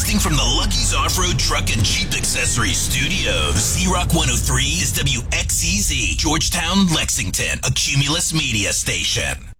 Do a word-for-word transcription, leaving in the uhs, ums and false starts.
Broadcasting from the Lucky's Off-Road Truck and Jeep Accessories Studios. Z-Rock one oh three is W X E Z, Georgetown, Lexington, a Cumulus media station.